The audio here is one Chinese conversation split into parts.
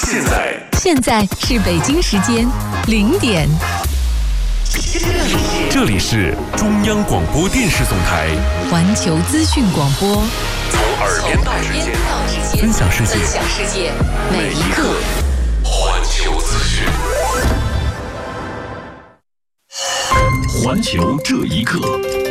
现在是北京时间0点。 这里是中央广播电视总台环球资讯广播， 从耳边到指尖，分享世界，每一刻环球资讯。环球这一刻，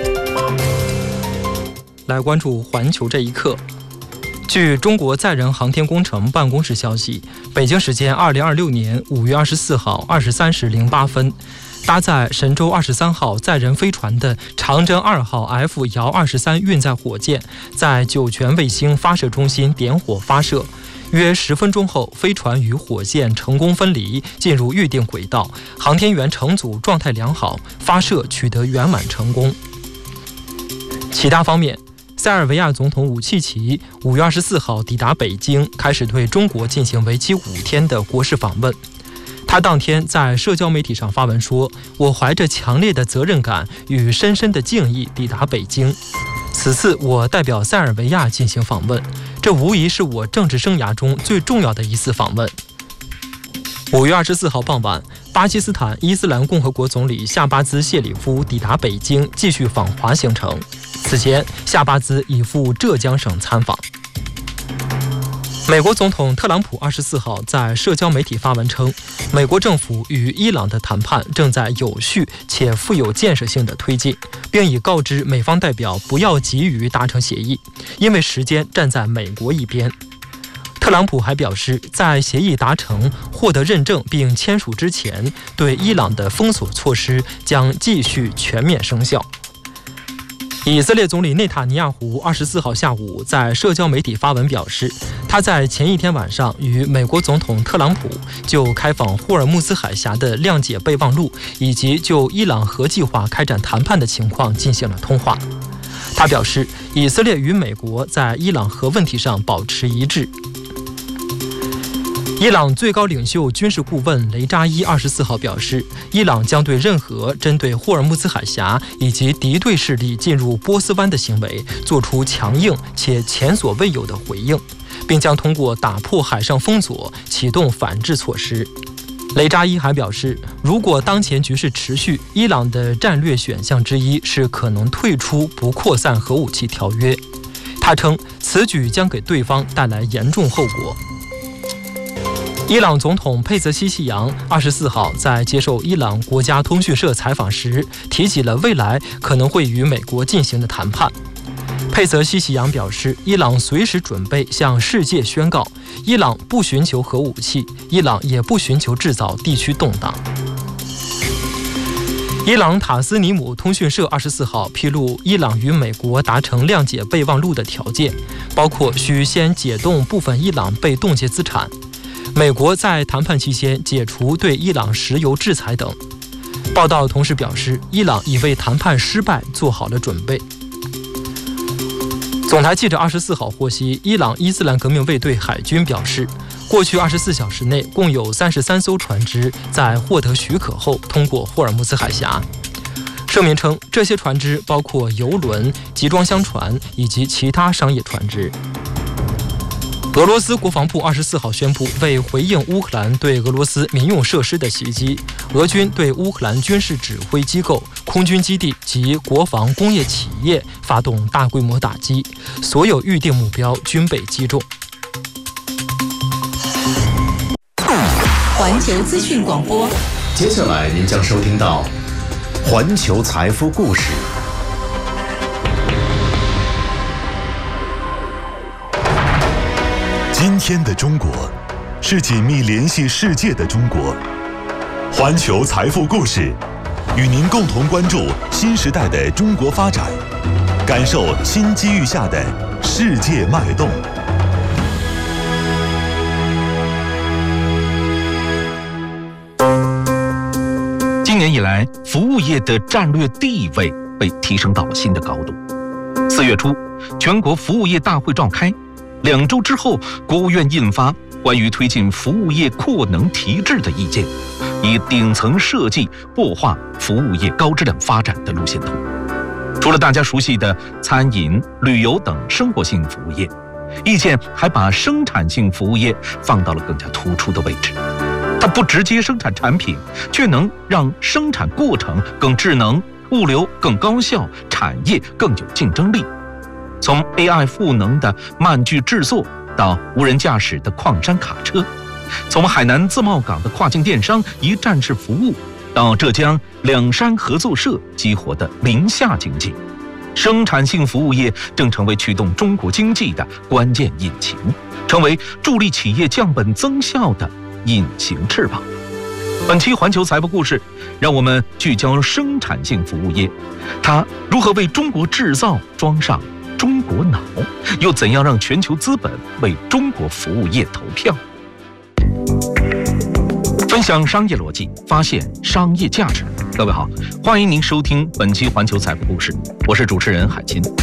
来关注环球这一刻。据中国载人航天工程办公室消息，北京时间2026年5月24号23时08分，搭载神舟23号载人飞船的长征2号 F 遥23运载火箭在酒泉卫星发射中心点火发射，约10分钟后，飞船与火箭成功分离，进入预定轨道，航天员乘组状态良好，发射取得圆满成功。其他方面，塞尔维亚总统武契奇5月24号抵达北京，开始对中国进行为期5天的国事访问。他当天在社交媒体上发文说：“我怀着强烈的责任感与深深的敬意抵达北京。此次我代表塞尔维亚进行访问，这无疑是我政治生涯中最重要的一次访问。” 5月24号傍晚，巴基斯坦伊斯兰共和国总理夏巴兹谢里夫抵达北京，继续访华行程。此前，夏巴兹已赴浙江省参访。美国总统特朗普24号在社交媒体发文称，美国政府与伊朗的谈判正在有序且富有建设性的推进，并已告知美方代表不要急于达成协议，因为时间站在美国一边。特朗普还表示，在协议达成、获得认证并签署之前，对伊朗的封锁措施将继续全面生效。以色列总理内塔尼亚胡24号下午在社交媒体发文表示，他在前一天晚上与美国总统特朗普就开放霍尔木兹海峡的谅解备忘录以及就伊朗核计划开展谈判的情况进行了通话。他表示，以色列与美国在伊朗核问题上保持一致。伊朗最高领袖军事顾问雷扎伊24号表示，伊朗将对任何针对霍尔木兹海峡以及敌对势力进入波斯湾的行为做出强硬且前所未有的回应，并将通过打破海上封锁启动反制措施。雷扎伊还表示，如果当前局势持续，伊朗的战略选项之一是可能退出不扩散核武器条约。他称，此举将给对方带来严重后果。伊朗总统佩泽西希扬24号在接受伊朗国家通讯社采访时，提及了未来可能会与美国进行的谈判。佩泽西希扬表示，伊朗随时准备向世界宣告，伊朗不寻求核武器，伊朗也不寻求制造地区动荡。伊朗塔斯尼姆通讯社24号披露，伊朗与美国达成谅解备忘录的条件，包括需先解冻部分伊朗被冻结资产，美国在谈判期间解除对伊朗石油制裁等。报道同时表示，伊朗已为谈判失败做好了准备。总台记者24号获悉，伊朗伊斯兰革命卫队海军表示，过去24小时内共有33艘船只在获得许可后通过霍尔木兹海峡。声明称，这些船只包括油轮、集装箱船以及其他商业船只。俄罗斯国防部24号宣布，为回应乌克兰对俄罗斯民用设施的袭击，俄军对乌克兰军事指挥机构、空军基地及国防工业企业发动大规模打击，所有预定目标均被击中。 环球资讯广播， 接下来您将收听到环球财富故事。 今天的中国是紧密联系世界的中国。环球财富故事与您共同关注新时代的中国发展，感受新机遇下的世界脉动。 今年以来，服务业的战略地位被提升到了新的高度。4月初，全国服务业大会召开，2周之后，国务院印发关于推进服务业扩能提质的意见，以顶层设计擘画服务业高质量发展的路线图。除了大家熟悉的餐饮、旅游等生活性服务业， 意见还把生产性服务业放到了更加突出的位置。它不直接生产产品，却能让生产过程更智能，物流更高效，产业更有竞争力。从 AI 赋能的慢具制作到无人驾驶的矿山卡车，从海南自贸港的跨境电商一站式服务到浙江两山合作社激活的林下经济，生产性服务业正成为驱动中国经济的关键引擎，成为助力企业降本增效的隐形翅膀。本期环球财富故事，让我们聚焦生产性服务业，它如何为中国制造装上中国脑，又怎样让全球资本为中国服务业投票？分享商业逻辑，发现商业价值。各位好，欢迎您收听本期环球财富故事，我是主持人海清。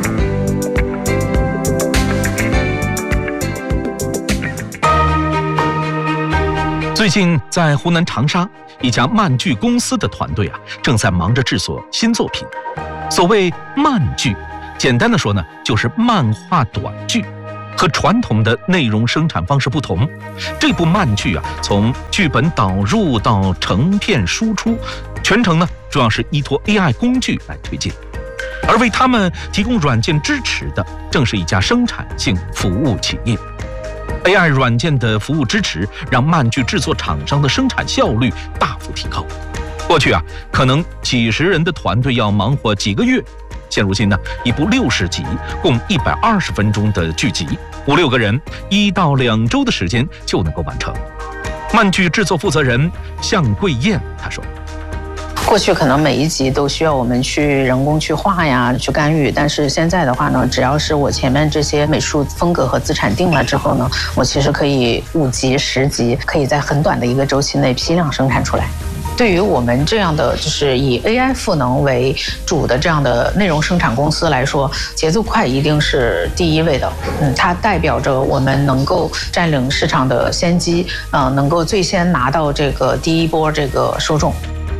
最近在湖南长沙一家漫剧公司的团队正在忙着制作新作品。所谓漫剧，简单的说呢，就是漫画短剧。和传统的内容生产方式不同，这部漫剧从剧本导入到成片输出，全程呢主要是依托 AI 工具来推进。而为他们提供软件支持的，正是一家生产性服务企业。AI 软件的服务支持，让漫剧制作厂商的生产效率大幅提高。过去可能几十人的团队要忙活几个月，现如今呢，一部60集，共120分钟的剧集，5、6个人，1到2周的时间就能够完成。漫剧制作负责人向桂燕她说：“ 过去可能每一集都需要我们去人工去画呀，去干预，但是现在的话呢，只要是我前面这些美术风格和资产定了之后呢，我其实可以5集、10集，可以在很短的一个周期内批量生产出来。”对于我们这样的就是以 AI 赋能为主的这样的内容生产公司来说，节奏快一定是第一位的。它代表着我们能够占领市场的先机，能够最先拿到这个第一波这个受众。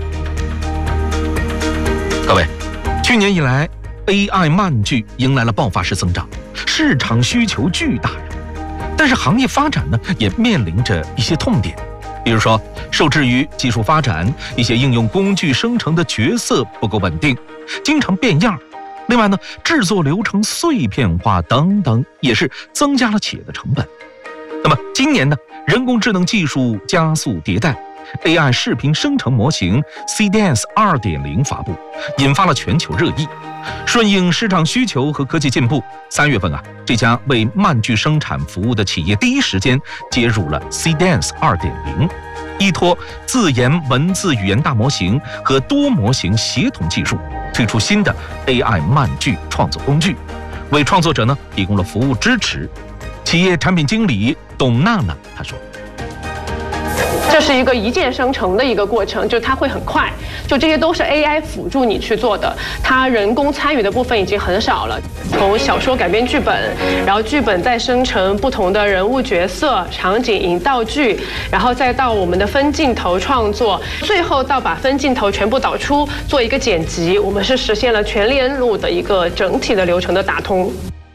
各位，去年以来 AI 漫剧迎来了爆发式增长，市场需求巨大呀。但是行业发展呢，也面临着一些痛点。比如说，受制于技术发展，一些应用工具生成的角色不够稳定，经常变样。另外呢，制作流程碎片化等等，也是增加了企业的成本。那么今年呢，人工智能技术加速迭代， AI 视频生成模型 CDance 2.0 发布，引发了全球热议。顺应市场需求和科技进步，3月份这家为漫剧生产服务的企业第一时间接入了 CDance 2.0， 依托自研文字语言大模型和多模型协同技术，推出新的 AI 漫剧创作工具，为创作者呢提供了服务支持。企业产品经理董娜娜她说：“ 这是一个一键生成的一个过程，就它会很快，就这些都是 AI 辅助你去做的，它人工参与的部分已经很少了。从小说改编剧本，然后剧本再生成不同的人物角色、场景、引道具，然后再到我们的分镜头创作，最后到把分镜头全部导出，做一个剪辑，我们是实现了全链路的一个整体的流程的打通。”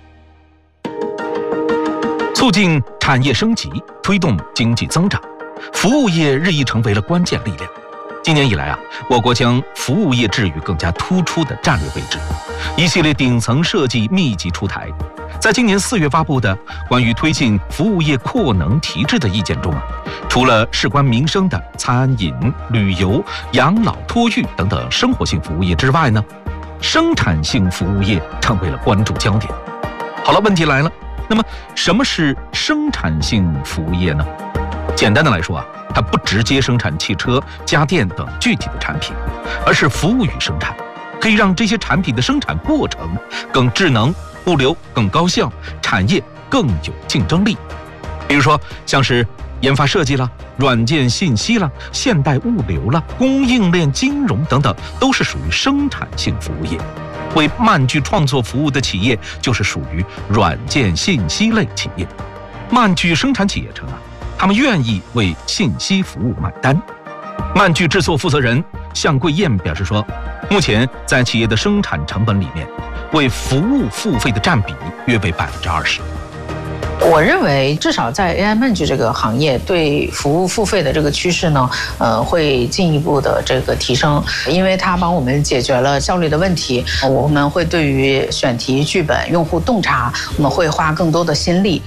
促进产业升级，推动经济增长，服务业日益成为了关键力量。今年以来我国将服务业置于更加突出的战略位置，一系列顶层设计密集出台。在今年4月发布的关于推进服务业扩能提质的意见中除了事关民生的餐饮、旅游、养老、托育等等生活性服务业之外呢，生产性服务业成为了关注焦点。好了，问题来了，那么什么是生产性服务业呢？简单的来说它不直接生产汽车、家电等具体的产品，而是服务于生产，可以让这些产品的生产过程更智能，物流更高效，产业更有竞争力。比如说像是研发设计了、软件信息了、现代物流了、供应链金融等等，都是属于生产性服务业。为漫剧创作服务的企业就是属于软件信息类企业。漫剧生产企业称他们愿意为信息服务买单。漫剧制作负责人向桂燕表示说，目前在企业的生产成本里面，为服务付费的占比约为20%。 我认为至少在 AI Manage 这个行业，对服务付费的这个趋势呢，会进一步的这个提升，因为它帮我们解决了效率的问题。我们会对于选题、剧本、用户洞察，我们会花更多的心力。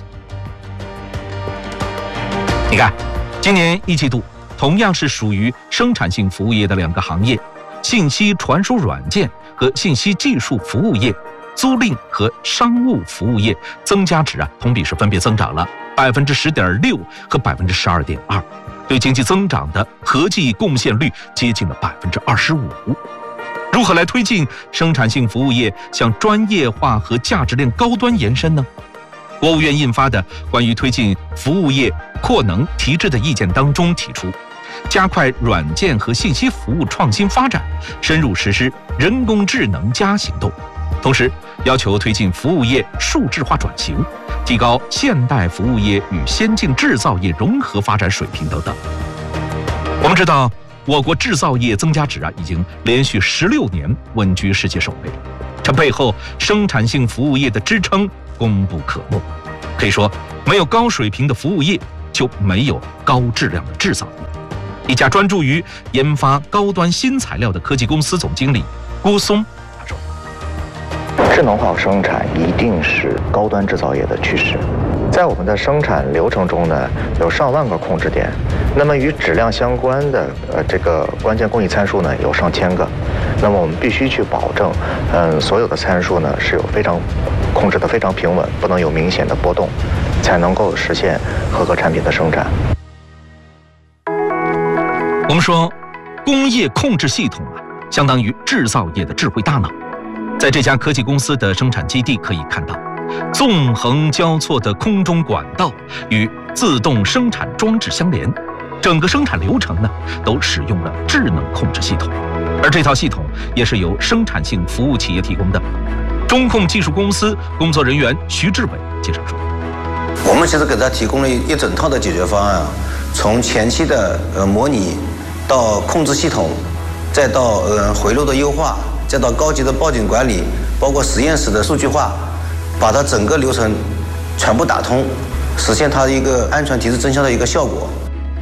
你看，今年一季度同样是属于生产性服务业的两个行业，信息传输软件和信息技术服务业。租赁和商务服务业增加值同比是分别增长了10.6%和12.2%，对经济增长的合计贡献率接近了25%。如何来推进生产性服务业向专业化和价值链高端延伸呢？国务院印发的关于推进服务业扩能提质的意见当中提出，加快软件和信息服务创新发展，深入实施人工智能+行动。同时，要求推进服务业数字化转型，提高现代服务业与先进制造业融合发展水平等等。我们知道，我国制造业增加值已经连续16年稳居世界首位，这背后生产性服务业的支撑功不可没。可以说，没有高水平的服务业，就没有高质量的制造业。一家专注于研发高端新材料的科技公司总经理郭松。 智能化生产一定是高端制造业的趋势。在我们的生产流程中呢，有上万个控制点，那么与质量相关的这个关键工艺参数呢有上千个，那么我们必须去保证，所有的参数呢是有控制的非常平稳，不能有明显的波动，才能够实现合格产品的生产。 我们说，工业控制系统相当于制造业的智慧大脑。在这家科技公司的生产基地可以看到，纵横交错的空中管道与自动生产装置相连，整个生产流程呢都使用了智能控制系统，而这套系统也是由生产性服务企业提供的。中控技术公司工作人员徐志伟介绍说， 我们其实给他提供了一整套的解决方案，从前期的模拟到控制系统，再到回路的优化，再到高级的报警管理，包括实验室的数据化，把它整个流程全部打通，实现它一个安全提质增效的一个效果。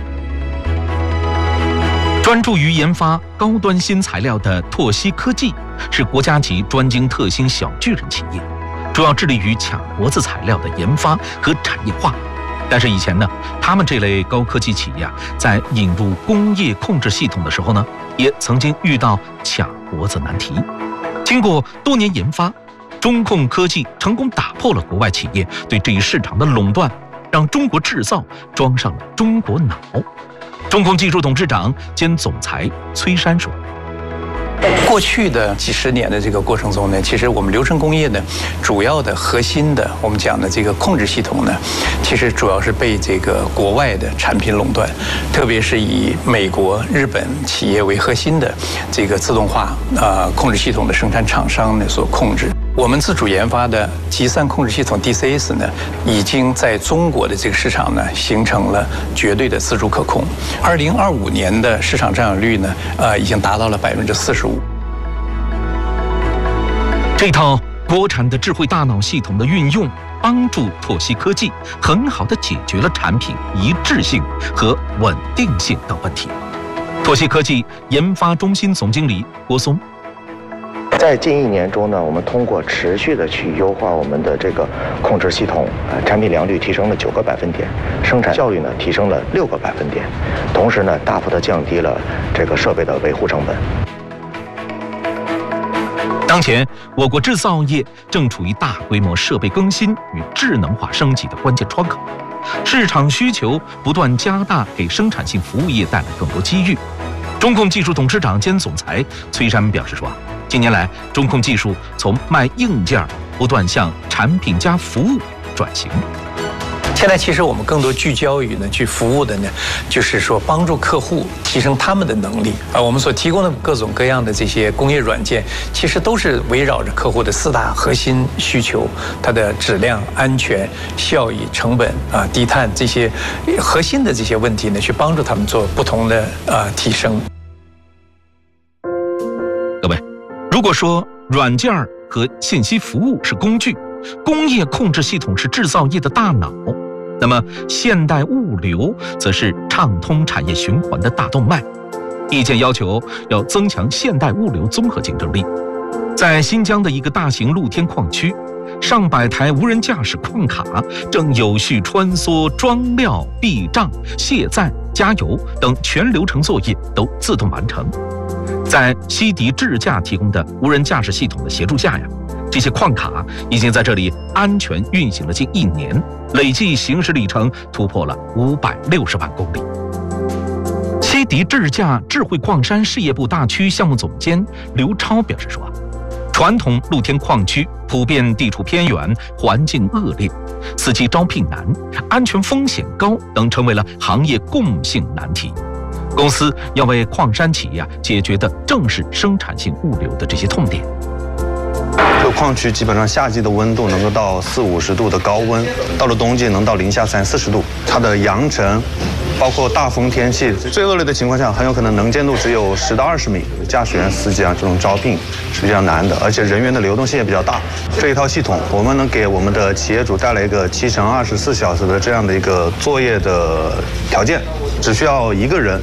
专注于研发高端新材料的拓曦科技是国家级专精特新小巨人企业，主要致力于卡脖子材料的研发和产业化。但是以前呢，他们这类高科技企业在引入工业控制系统的时候呢，也曾经遇到卡脖子难题。经过多年研发，中控科技成功打破了国外企业对这一市场的垄断，让中国制造装上了中国脑。中控技术董事长兼总裁崔山说， 过去的几十年的这个过程中呢，其实我们流程工业呢，主要的核心的我们讲的这个控制系统呢，其实主要是被这个国外的产品垄断，特别是以美国、日本企业为核心的这个自动化控制系统的生产厂商呢所控制。我们自主研发的集散控制系统 DCS 呢，已经在中国的这个市场呢形成了绝对的自主可控。2025年的市场占有率呢，已经达到了45%。 这套国产的智慧大脑系统的运用，帮助拓曦科技很好地解决了产品一致性和稳定性等问题。拓曦科技研发中心总经理郭松， 在近1年中呢，我们通过持续的去优化我们的这个控制系统，产品良率提升了9个百分点，生产效率呢提升了6个百分点，同时呢大幅的降低了这个设备的维护成本。 当前，我国制造业正处于大规模设备更新与智能化升级的关键窗口，市场需求不断加大，给生产性服务业带来更多机遇。中控技术董事长兼总裁崔山表示说，近年来，中控技术从卖硬件不断向产品加服务转型。 现在其实我们更多聚焦于呢，去服务的呢，就是说帮助客户提升他们的能力。我们所提供的各种各样的这些工业软件，其实都是围绕着客户的4大核心需求，它的质量、安全、效益、成本低碳这些核心的这些问题呢，去帮助他们做不同的提升。 各位，如果说软件和信息服务是工具， 工业控制系统是制造业的大脑，那么现代物流则是畅通产业循环的大动脉。意见要求要增强现代物流综合竞争力。在新疆的一个大型露天矿区，上百台无人驾驶矿卡正有序穿梭，装料、避障、卸载、加油等全流程作业都自动完成。在西迪智驾提供的无人驾驶系统的协助下呀，这些矿卡已经在这里安全运行了近1年，累计行驶里程突破了560万公里。西迪智驾智慧矿山事业部大区项目总监刘超表示说，传统露天矿区普遍地处偏远，环境恶劣，司机招聘难，安全风险高等成为了行业共性难题。公司要为矿山企业解决的正是生产性物流的这些痛点。 这个矿区基本上夏季的温度能够到40-50度的高温，到了冬季能到零下30-40度。它的扬尘，包括大风天气，最恶劣的情况下，很有可能能见度只有10到20米。驾驶员、司机这种招聘是比较难的，而且人员的流动性也比较大。这一套系统，我们能给我们的企业主带来一个7×24小时的这样的一个作业的条件，只需要1个人